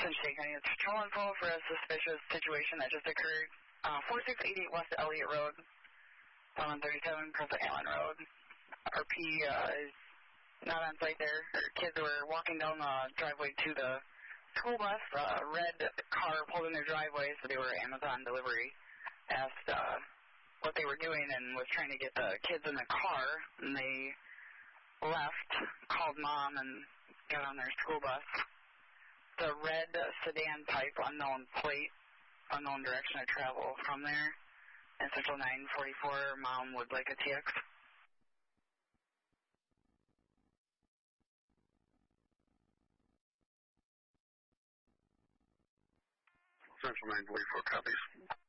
Shake County, it's patrol info for a suspicious situation that just occurred. 4688 West Elliott Road, 137 Crescent Allen Road. RP is not on site there. Kids were walking down the driveway to the school bus. Red car pulled in their driveway, so they were Amazon delivery. Asked what they were doing and was trying to get the kids in the car, and they left, called mom, and got on their school bus. The red sedan type, unknown plate, unknown direction of travel from there. And Central 944, mom would like a TX. Central 944 copies.